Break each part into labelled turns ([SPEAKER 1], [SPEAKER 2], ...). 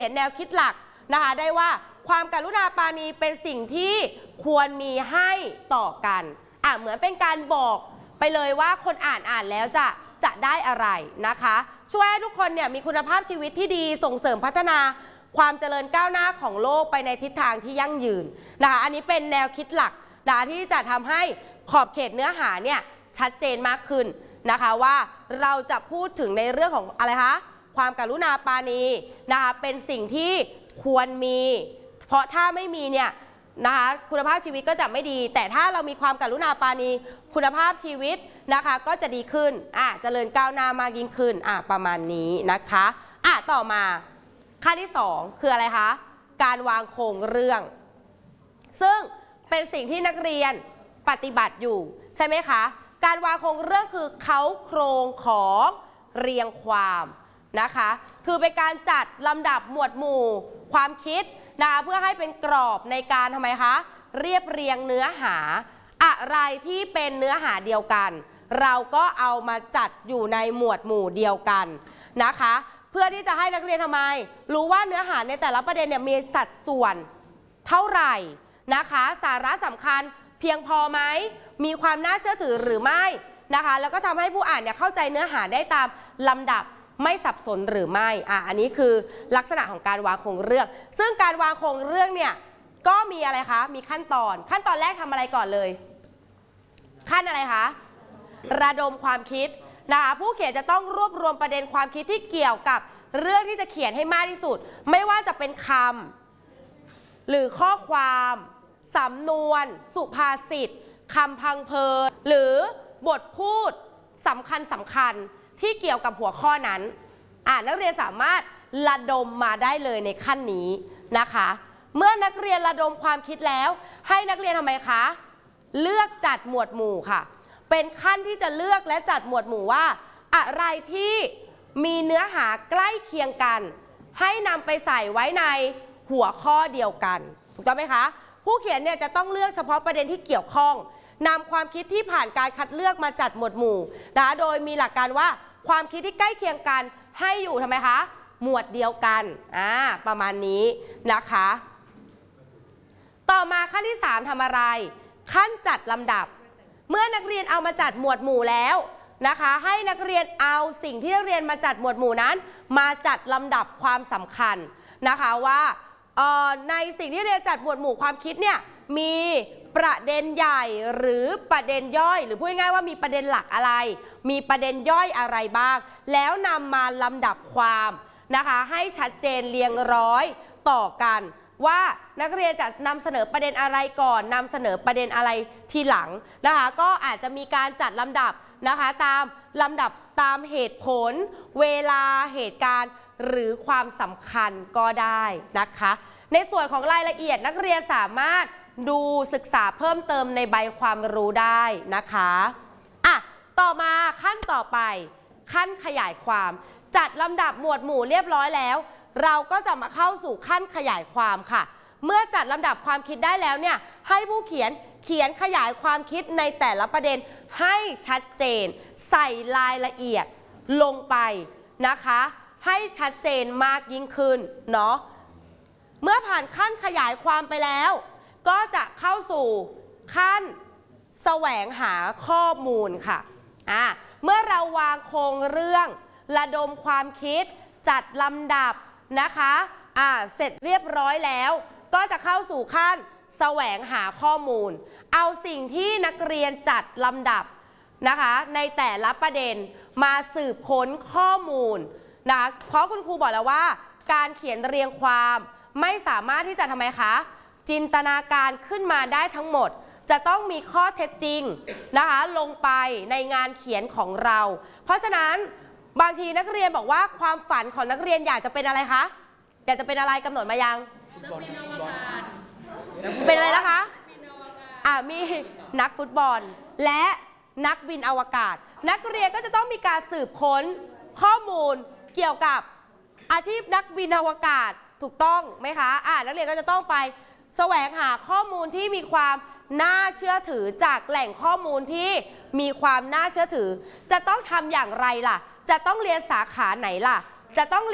[SPEAKER 1] เห็นแนวคิดหลักนะคะได้ว่าความกรุณาปราณีเป็นสิ่งที่ควรมีให้ต่อกันเหมือนเป็นการบอกไปเลยว่าคนอ่านแล้วจะได้อะไรนะคะช่วยให้ทุกคนเนี่ยมีคุณภาพชีวิตที่ดีส่งเสริมพัฒนาความเจริญก้าวหน้าของโลกไปในทิศทางที่ยั่งยืนนะคะอันนี้เป็นแนวคิดหลักนะที่จะทำให้ขอบเขตเนื้อหาเนี่ยชัดเจนมากขึ้นนะคะว่าเราจะพูดถึงในเรื่องของอะไรคะความกรุณาปราณีนะคะเป็นสิ่งที่ควรมีเพราะถ้าไม่มีเนี่ยนะคะคุณภาพชีวิตก็จะไม่ดีแต่ถ้าเรามีความกรุณาปราณีคุณภาพชีวิตนะคะก็จะดีขึ้นเจริญก้าวหน้ามากยิ่งขึ้นประมาณนี้นะคะต่อมาขั้นที่2คืออะไรคะการวางโครงเรื่องซึ่งเป็นสิ่งที่นักเรียนปฏิบัติอยู่ใช่ไหมคะการวางโครงเรื่องคือเขาโครงของเรียงความนะคะคือเป็นการจัดลำดับหมวดหมู่ความคิดนะคะเพื่อให้เป็นกรอบในการทำไมคะเรียบเรียงเนื้อหาอะไรที่เป็นเนื้อหาเดียวกันเราก็เอามาจัดอยู่ในหมวดหมู่เดียวกันนะคะเพื่อที่จะให้นักเรียนทำไมรู้ว่าเนื้อหาในแต่ละประเด็นเนี่ยมีสัดส่วนเท่าไหร่นะคะสาระสำคัญเพียงพอไหมมีความน่าเชื่อถือหรือไม่นะคะแล้วก็ทำให้ผู้อ่านเนี่ยเข้าใจเนื้อหาได้ตามลำดับไม่สับสนหรือไม่อันนี้คือลักษณะของการวางโครงเรื่องซึ่งการวางโครงเรื่องเนี่ยก็มีอะไรคะมีขั้นตอนแรกทำอะไรก่อนเลยขั้นอะไรคะระดมความคิดนะคะผู้เขียนจะต้องรวบรวมประเด็นความคิดที่เกี่ยวกับเรื่องที่จะเขียนให้มากที่สุดไม่ว่าจะเป็นคำหรือข้อความสำนวนสุภาษิตคำพังเพยหรือบทพูดสำคัญที่เกี่ยวกับหัวข้อนั้นนักเรียนสามารถระดมมาได้เลยในขั้นนี้นะคะเมื่อนักเรียนระดมความคิดแล้วให้นักเรียนทำไมคะเลือกจัดหมวดหมู่ค่ะเป็นขั้นที่จะเลือกและจัดหมวดหมู่ว่าอะไรที่มีเนื้อหาใกล้เคียงกันให้นำไปใส่ไว้ในหัวข้อเดียวกันถูกต้องไหมคะผู้เขียนเนี่ยจะต้องเลือกเฉพาะประเด็นที่เกี่ยวข้องนำความคิดที่ผ่านการคัดเลือกมาจัดหมวดหมู่นะโดยมีหลักการว่าความคิดที่ใกล้เคียงกันให้อยู่ทำไมคะหมวดเดียวกันประมาณนี้นะคะต่อมาขั้นที่3ทำอะไรขั้นจัดลำดับเมื่อนักเรียนเอามาจัดหมวดหมู่แล้วนะคะให้นักเรียนเอาสิ่งที่นักเรียนมาจัดหมวดหมู่นั้นมาจัดลำดับความสำคัญนะคะว่าในสิ่งที่เรียนจัดหมวดหมู่ความคิดเนี่ยมีประเด็นใหญ่หรือประเด็นย่อยหรือพูดง่ายๆว่ามีประเด็นหลักอะไรมีประเด็นย่อยอะไรบ้างแล้วนำมาลำดับความนะคะให้ชัดเจนเรียงร้อยต่อกันว่านักเรียนจะนำเสนอประเด็นอะไรก่อนนำเสนอประเด็นอะไรทีหลังนะคะก็อาจจะมีการจัดลำดับนะคะตามลำดับตามเหตุผลเวลาเหตุการณ์หรือความสำคัญก็ได้นะคะในส่วนของรายละเอียดนักเรียนสามารถดูศึกษาเพิ่มเติมในใบความรู้ได้นะคะต่อมาขั้นต่อไปขั้นขยายความจัดลำดับหมวดหมู่เรียบร้อยแล้วเราก็จะมาเข้าสู่ขั้นขยายความค่ะเมื่อจัดลำดับความคิดได้แล้วเนี่ยให้ผู้เขียนขยายความคิดในแต่ละประเด็นให้ชัดเจนใส่รายละเอียดลงไปนะคะให้ชัดเจนมากยิ่งขึ้นเนาะเมื่อผ่านขั้นขยายความไปแล้วก็จะเข้าสู่ขั้นแสวงหาข้อมูลค่ะเมื่อเราวางโครงเรื่องระดมความคิดจัดลำดับนะคะเสร็จเรียบร้อยแล้วก็จะเข้าสู่ขั้นแสวงหาข้อมูลเอาสิ่งที่นักเรียนจัดลำดับนะคะในแต่ละประเด็นมาสืบค้นข้อมูลนะเพราะคุณครูบอกแล้วว่าการเขียนเรียงความไม่สามารถที่จะทำไมคะจินตนาการขึ้นมาได้ทั้งหมดจะต้องมีข้อเท็จจริงนะคะลงไปในงานเขียนของเราเพราะฉะนั้นบางทีนักเรียนบอกว่าความฝันของนักเรียนอยากจะเป็นอะไรคะอยากจะเป็นอะไรกำหนดมายังนักบินอวกาศเป็นอะไรนะคะมีนักฟุตบอลและนักบินอวกาศนักเรียนก็จะต้องมีการสืบค้นข้อมูลเกี่ยวกับอาชีพนักบินอวกาศถูกต้องไหมคะนักเรียนก็จะต้องไปแสวงหาข้อมูลที่มีความน่าเชื่อถือจากแหล่งข้อมูลที่มีความน่าเชื่อถือจะต้องทำอย่างไรล่ะจะต้องเรียนสาขาไหนล่ะจะต้องเรียน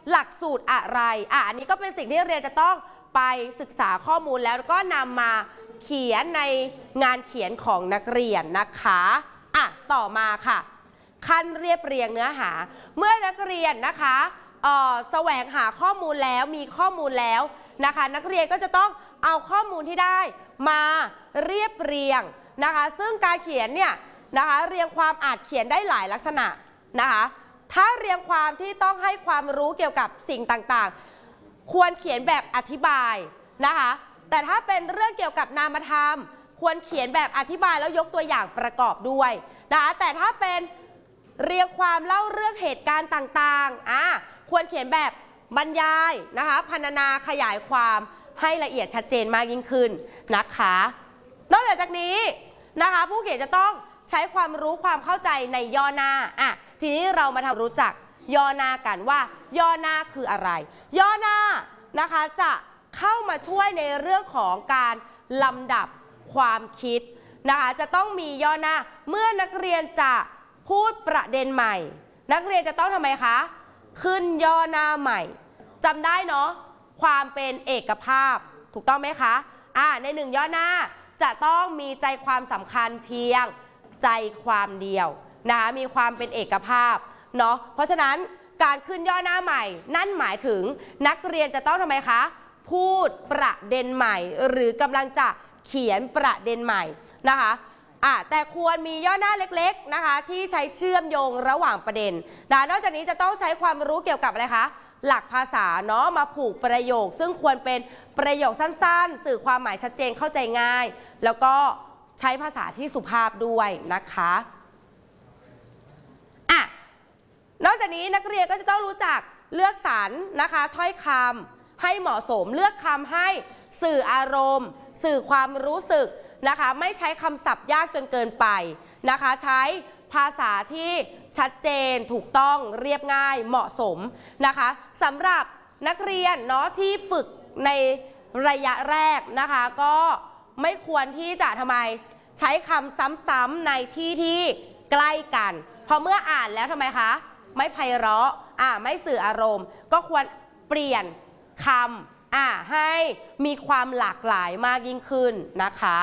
[SPEAKER 1] หลักสูตรอะไรอันนี้ก็เป็นสิ่งที่นักเรียนจะต้องไปศึกษาข้อมูลแล้วก็นำมาเขียนในงานเขียนของนักเรียนนะคะต่อมาค่ะขั้นเรียบเรียงเนื้อหาเมื่อนักเรียนนะคะแสวงหาข้อมูลแล้วมีข้อมูลแล้วนะคะนักเรียนก็จะต้องเอาข้อมูลที่ได้มาเรียบเรียงนะคะซึ่งการเขียนเนี่ยนะคะเรียงความอาจเขียนได้หลายลักษณะนะคะถ้าเรียงความที่ต้องให้ความรู้เกี่ยวกับสิ่งต่างๆควรเขียนแบบอธิบายนะคะแต่ถ้าเป็นเรื่องเกี่ยวกับนามธรรมควรเขียนแบบอธิบายแล้วยกตัวอย่างประกอบด้วยนะคะแต่ถ้าเป็นเรียงความเล่าเรื่องเหตุการณ์ต่างๆควรเขียนแบบบรรยายนะคะพรรณนาขยายความให้ละเอียดชัดเจนมากยิ่งขึ้นนะคะนอกจากนี้นะคะผู้เขียนจะต้องใช้ความรู้ความเข้าใจในย่อหน้าทีนี้เรามาทำรู้จักย่อหน้ากันว่าย่อหน้าคืออะไรย่อหน้านะคะจะเข้ามาช่วยในเรื่องของการลำดับความคิดนะคะจะต้องมีย่อหน้าเมื่อนักเรียนจะพูดประเด็นใหม่นักเรียนจะต้องทำไมคะขึ้นย่อหน้าใหม่จำได้เนาะความเป็นเอกภาพถูกต้องไหมคะในหนึ่งย่อหน้าจะต้องมีใจความสำคัญเพียงใจความเดียวนะคะมีความเป็นเอกภาพเนาะเพราะฉะนั้นการขึ้นย่อหน้าใหม่นั่นหมายถึงนักเรียนจะต้องทำไมคะพูดประเด็นใหม่หรือกำลังจะเขียนประเด็นใหม่นะคะแต่ควรมีย่อหน้าเล็กๆนะคะที่ใช้เชื่อมโยงระหว่างประเด็นนอกจากนี้จะต้องใช้ความรู้เกี่ยวกับอะไรคะหลักภาษาเนาะมาผูกประโยคซึ่งควรเป็นประโยคสั้นๆสื่อความหมายชัดเจนเข้าใจง่ายแล้วก็ใช้ภาษาที่สุภาพด้วยนะคะนอกจากนี้นักเรียนก็จะต้องรู้จักเลือกสรรนะคะถ้อยคำให้เหมาะสมเลือกคำให้สื่ออารมณ์สื่อความรู้สึกนะคะไม่ใช้คำศัพท์ยากจนเกินไปนะคะใช้ภาษาที่ชัดเจนถูกต้องเรียบง่ายเหมาะสมนะคะสำหรับนักเรียนเนาะที่ฝึกในระยะแรกนะคะก็ไม่ควรที่จะทำไมใช้คำซ้ำๆในที่ใกล้กันพอเมื่ออ่านแล้วทำไมคะไม่ไพเราะไม่สื่ออารมณ์ก็ควรเปลี่ยนคำให้มีความหลากหลายมากยิ่งขึ้นนะคะ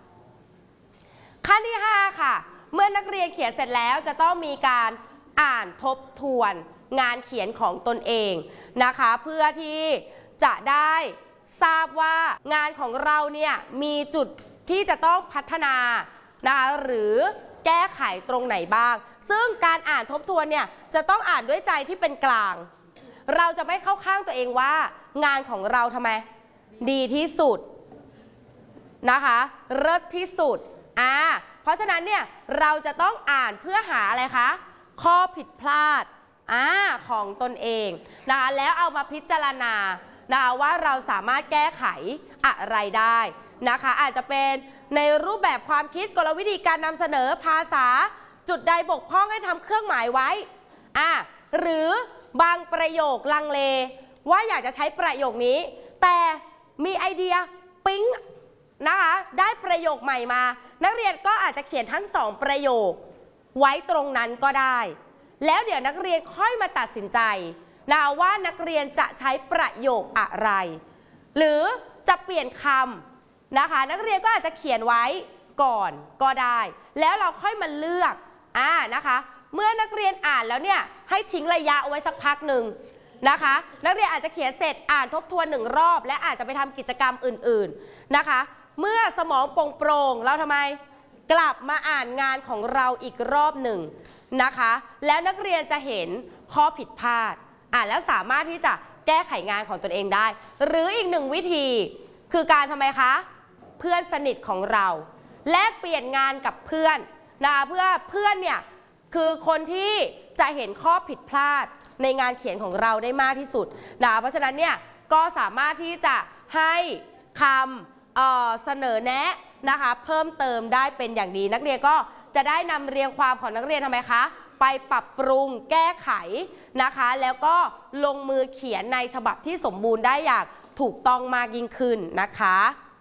[SPEAKER 1] ขั้นที่ 5ค่ะเมื่อนักเรียนเขียนเสร็จแล้วจะต้องมีการอ่านทบทวนงานเขียนของตนเองนะคะเพื่อที่จะได้ทราบว่างานของเราเนี่ยมีจุดที่จะต้องพัฒนานะคะหรือแก้ไขตรงไหนบ้างซึ่งการอ่านทบทวนเนี่ยจะต้องอ่านด้วยใจที่เป็นกลางเราจะไม่เข้าข้างตัวเองว่างานของเราทำไมดีที่สุดนะคะเลิศที่สุดเพราะฉะนั้นเนี่ยเราจะต้องอ่านเพื่อหาอะไรคะข้อผิดพลาดของตนเองนะคะแล้วเอามาพิจารณานะคะว่าเราสามารถแก้ไขอะไรได้นะคะอาจจะเป็นในรูปแบบความคิดกลวิธีการนำเสนอภาษาจุดใดบกพร่องให้ทำเครื่องหมายไว้หรือบางประโยคลังเลว่าอยากจะใช้ประโยคนี้แต่มีไอเดียปิ๊งนะคะได้ประโยคใหม่มานักเรียนก็อาจจะเขียนทั้ง2ประโยคไว้ตรงนั้นก็ได้แล้วเดี๋ยวนักเรียนค่อยมาตัดสินใจนะคะว่านักเรียนจะใช้ประโยคอะไรหรือจะเปลี่ยนคำนะคะนักเรียนก็อาจจะเขียนไว้ก่อนก็ได้แล้วเราค่อยมาเลือกนะคะเมื่อนักเรียนอ่านแล้วเนี่ยให้ทิ้งระยะไว้สักพักหนึ่งนะคะนักเรียนอาจจะเขียนเสร็จอ่านทบทวน1รอบและอาจจะไปทำกิจกรรมอื่นๆนะคะเมื่อสมองโปร่งเราทำไมกลับมาอ่านงานของเราอีกรอบหนึ่งนะคะแล้วนักเรียนจะเห็นข้อผิดพลาดแล้วสามารถที่จะแก้ไขงานของตนเองได้หรืออีก1วิธีคือการทำไมคะเพื่อนสนิทของเราแลกเปลี่ยนงานกับเพื่อนนะคะเพื่อนเนี่ยคือคนที่จะเห็นข้อผิดพลาดในงานเขียนของเราได้มากที่สุดนะคะเพราะฉะนั้นเนี่ยก็สามารถที่จะให้คำเสนอแนะนะคะเพิ่มเติมได้เป็นอย่างดีนักเรียนก็จะได้นำเรียงความของนักเรียนทำไมคะไปปรับปรุงแก้ไขนะคะแล้วก็ลงมือเขียนในฉบับที่สมบูรณ์ได้อย่างถูกต้องมากยิ่งขึ้นนะคะ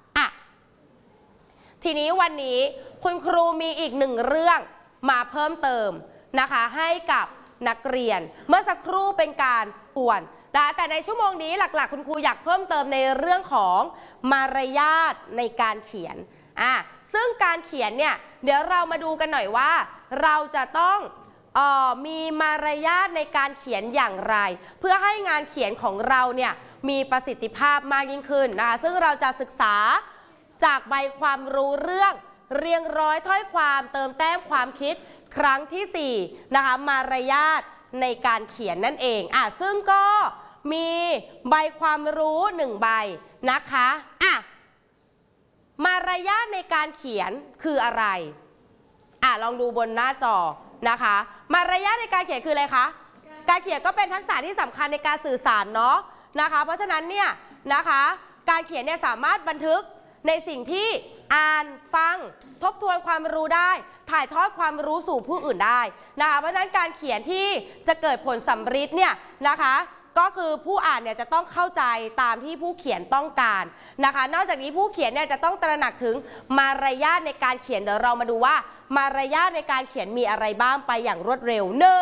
[SPEAKER 1] ทีนี้วันนี้คุณครูมีอีก1เรื่องมาเพิ่มเติมนะคะให้กับนักเรียนเมื่อสักครู่เป็นการป่วนนะแต่ในชั่วโมงนี้หลักๆคุณครูอยากเพิ่มเติมในเรื่องของมารยาทในการเขียนซึ่งการเขียนเนี่ยเดี๋ยวเรามาดูกันหน่อยว่าเราจะต้องมีมารยาทในการเขียนอย่างไรเพื่อให้งานเขียนของเราเนี่ยมีประสิทธิภาพมากยิ่งขึ้นนะคะซึ่งเราจะศึกษาจากใบความรู้เรื่องเรียงร้อยถ้อยความเติมแต้มความคิดครั้งที่4นะคะมารยาทในการเขียนนั่นเองซึ่งก็มีใบความรู้1ใบนะคะมารยาทในการเขียนคืออะไรลองดูบนหน้าจอนะคะมารยาทในการเขียนคืออะไรคะการเขียนก็เป็นทักษะที่สำคัญในการสื่อสารเนาะนะคะเพราะฉะนั้นเนี่ยนะคะการเขียนเนี่ยสามารถบันทึกในสิ่งที่อ่านฟังทบทวนความรู้ได้ถ่ายทอดความรู้สู่ผู้อื่นได้นะคะเพราะฉะนั้นการเขียนที่จะเกิดผลสำฤทธิ์เนี่ยนะคะก็คือผู้อ่านเนี่ยจะต้องเข้าใจตามที่ผู้เขียนต้องการนะคะนอกจากนี้ผู้เขียนเนี่ยจะต้องตระหนักถึงมารยาทในการเขียนเดี๋ยวเรามาดูว่ามารยาทในการเขียนมีอะไรบ้างไปอย่างรวดเร็ว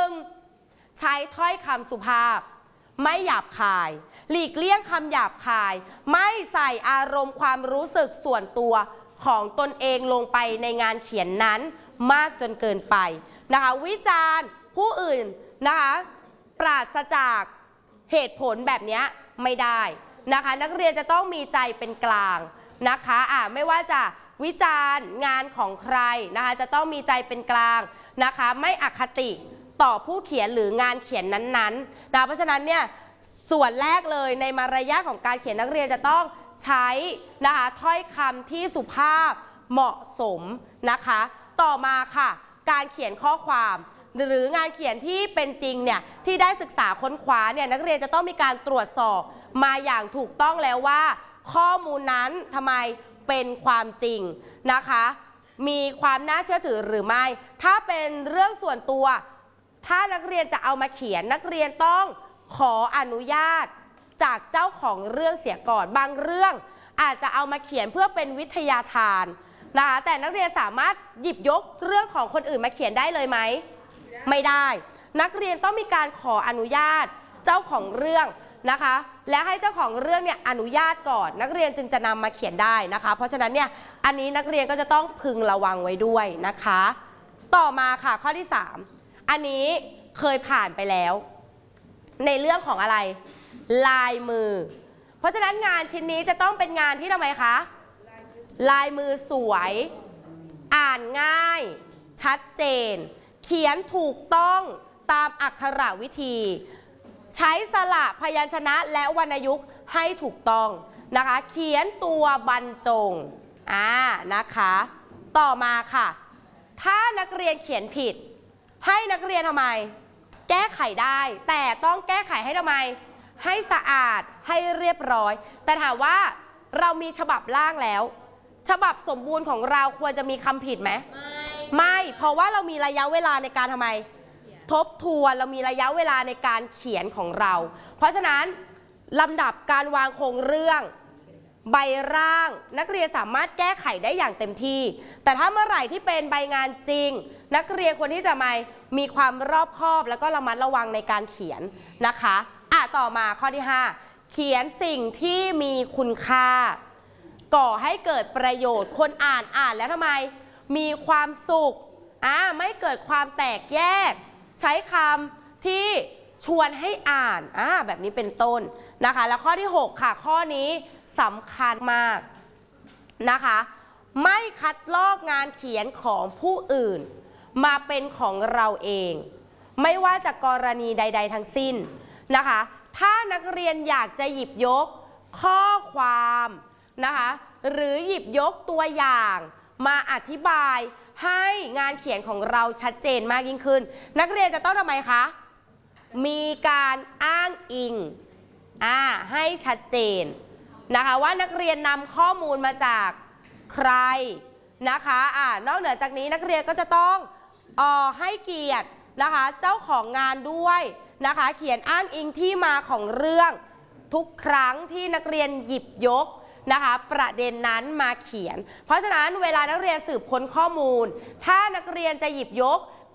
[SPEAKER 1] 1. ใช้ถ้อยคำสุภาพไม่หยาบคายหลีกเลี่ยงคำหยาบคายไม่ใส่อารมณ์ความรู้สึกส่วนตัวของตนเองลงไปในงานเขียนนั้นมากจนเกินไปนะคะวิจารณ์ผู้อื่นนะคะปราศจากเหตุผลแบบนี้ไม่ได้นะคะนักเรียนจะต้องมีใจเป็นกลางนะคะไม่ว่าจะวิจารณ์งานของใครนะคะจะต้องมีใจเป็นกลางนะคะไม่อคติต่อผู้เขียนหรืองานเขียนนั้นๆนะเพราะฉะนั้นเนี่ยส่วนแรกเลยในมารยาทของการเขียนนักเรียนจะต้องใช้นะคะถ้อยคำที่สุภาพเหมาะสมนะคะต่อมาค่ะการเขียนข้อความหรืองานเขียนที่เป็นจริงเนี่ยที่ได้ศึกษาค้นคว้าเนี่ยนักเรียนจะต้องมีการตรวจสอบมาอย่างถูกต้องแล้วว่าข้อมูลนั้นทำไมเป็นความจริงนะคะมีความน่าเชื่อถือหรือไม่ถ้าเป็นเรื่องส่วนตัวถ้านักเรียนจะเอามาเขียนนักเรียนต้องขออนุญาตจากเจ้าของเรื่องเสียก่อนบางเรื่องอาจจะเอามาเขียนเพื่อเป็นวิทยาทานนะคะแต่นักเรียนสามารถหยิบยกเรื่องของคนอื่นมาเขียนได้เลยไหมไม่ได้นักเรียนต้องมีการขออนุญาตเจ้าของเรื่องนะคะและให้เจ้าของเรื่องเนี่ยอนุญาตก่อนนักเรียนจึงจะนำมาเขียนได้นะคะเพราะฉะนั้นเนี่ยอันนี้นักเรียนก็จะต้องพึงระวังไว้ด้วยนะคะต่อมาค่ะข้อที่3อันนี้เคยผ่านไปแล้วในเรื่องของอะไรลายมือเพราะฉะนั้นงานชิ้นนี้จะต้องเป็นงานที่ทำไมคะลายมือสวยอ่านง่ายชัดเจนเขียนถูกต้องตามอักขระวิธีใช้สระพยัญชนะและวรรณยุกต์ให้ถูกต้องนะคะเขียนตัวบรรจงนะคะต่อมาค่ะถ้านักเรียนเขียนผิดให้นักเรียนทำไมแก้ไขได้แต่ต้องแก้ไขให้ทำไมให้สะอาดให้เรียบร้อยแต่ถามว่าเรามีฉบับร่างแล้วฉบับสมบูรณ์ของเราควรจะมีคำผิดไหมไม่เพราะว่าเรามีระยะเวลาในการทำไมทบทวนเรามีระยะเวลาในการเขียนของเราเพราะฉะนั้นลำดับการวางโครงเรื่องใบร่างนักเรียนสามารถแก้ไขได้อย่างเต็มที่แต่ถ้าเมื่อไหร่ที่เป็นใบงานจริงนักเรียนควรที่จะมีความรอบคอบแล้วก็ระมัดระวังในการเขียนนะคะต่อมาข้อที่5เขียนสิ่งที่มีคุณค่าก่อให้เกิดประโยชน์คนอ่านแล้วทำไมมีความสุขไม่เกิดความแตกแยกใช้คำที่ชวนให้อ่านแบบนี้เป็นต้นนะคะแล้วข้อที่6ค่ะข้อนี้สำคัญมากนะคะไม่คัดลอกงานเขียนของผู้อื่นมาเป็นของเราเองไม่ว่าจะกรณีใดๆทั้งสิ้นนะคะถ้านักเรียนอยากจะหยิบยกข้อความนะคะหรือหยิบยกตัวอย่างมาอธิบายให้งานเขียนของเราชัดเจนมากยิ่งขึ้นนักเรียนจะต้องทำไมคะมีการอ้างอิงให้ชัดเจนนะคะว่านักเรียนนำข้อมูลมาจากใครนะคะนอกเหนือจากนี้นักเรียนก็จะต้องให้เกียรตินะคะเจ้าของงานด้วยนะคะเขียนอ้างอิงที่มาของเรื่องทุกครั้งที่นักเรียนหยิบยกนะคะประเด็นนั้นมาเขียนเพราะฉะนั้นเวลานักเรียนสืบค้นข้อมูลถ้านักเรียนจะหยิบยก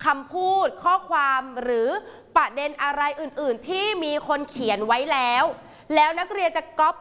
[SPEAKER 1] คำพูดข้อความหรือประเด็นอะไรอื่นๆที่มีคนเขียนไว้แล้วนักเรียนจะก๊อป